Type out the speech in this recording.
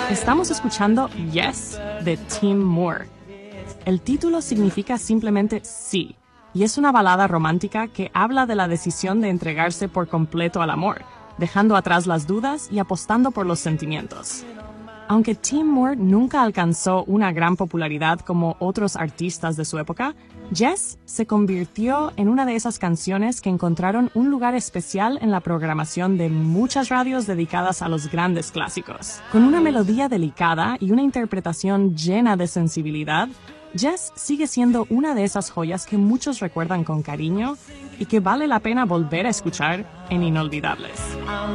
Estamos escuchando Yes de Tim Moore. El título significa simplemente sí, y es una balada romántica que habla de la decisión de entregarse por completo al amor, dejando atrás las dudas y apostando por los sentimientos. Aunque Tim Moore nunca alcanzó una gran popularidad como otros artistas de su época, Yes se convirtió en una de esas canciones que encontraron un lugar especial en la programación de muchas radios dedicadas a los grandes clásicos. Con una melodía delicada y una interpretación llena de sensibilidad, Yes sigue siendo una de esas joyas que muchos recuerdan con cariño y que vale la pena volver a escuchar en Inolvidables.